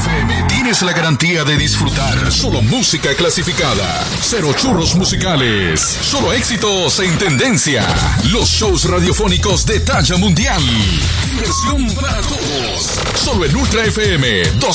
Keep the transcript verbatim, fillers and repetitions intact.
F M tienes la garantía de disfrutar solo música clasificada, cero churros musicales, solo éxitos en tendencia, los shows radiofónicos de talla mundial, diversión para todos, solo en Ultra F M dos